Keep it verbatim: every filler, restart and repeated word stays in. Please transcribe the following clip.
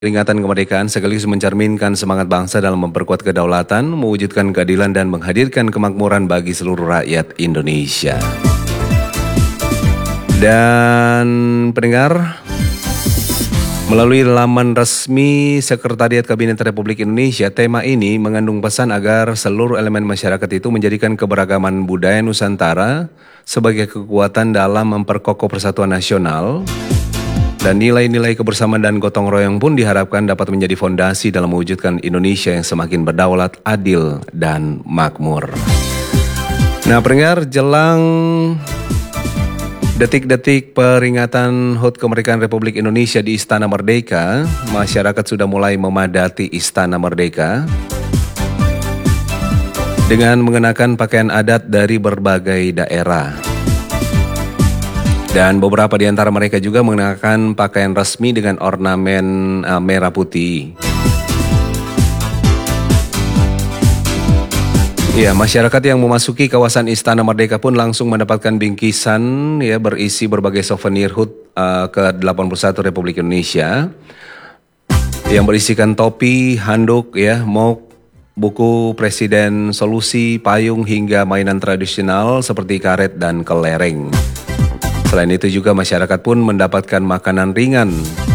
Peringatan kemerdekaan sekaligus mencerminkan semangat bangsa dalam memperkuat kedaulatan, mewujudkan keadilan dan menghadirkan kemakmuran bagi seluruh rakyat Indonesia. Dan pendengar, melalui laman resmi Sekretariat Kabinet Republik Indonesia, tema ini mengandung pesan agar seluruh elemen masyarakat itu menjadikan keberagaman budaya Nusantara sebagai kekuatan dalam memperkokoh persatuan nasional. Dan nilai-nilai kebersamaan dan gotong royong pun diharapkan dapat menjadi fondasi dalam mewujudkan Indonesia yang semakin berdaulat, adil, dan makmur. Nah, pendengar, jelang detik-detik peringatan H U T Kemerdekaan Republik Indonesia di Istana Merdeka, masyarakat sudah mulai memadati Istana Merdeka dengan mengenakan pakaian adat dari berbagai daerah. Dan beberapa di antara mereka juga mengenakan pakaian resmi dengan ornamen uh, merah putih. Ya, masyarakat yang memasuki kawasan Istana Merdeka pun langsung mendapatkan bingkisan ya berisi berbagai souvenir H U T uh, ke delapan puluh satu Republik Indonesia yang berisikan topi, handuk ya, mug, buku Presiden Solusi, payung hingga mainan tradisional seperti karet dan kelereng. Selain itu juga masyarakat pun mendapatkan makanan ringan